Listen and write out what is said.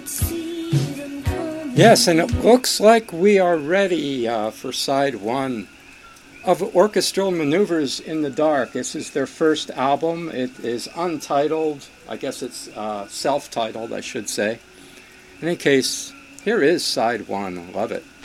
Yes, and it looks like we are ready for side one of Orchestral Maneuvers in the Dark. This is their first album. It is untitled. I guess it's self-titled, I should say. In any case, here is side one. Love it.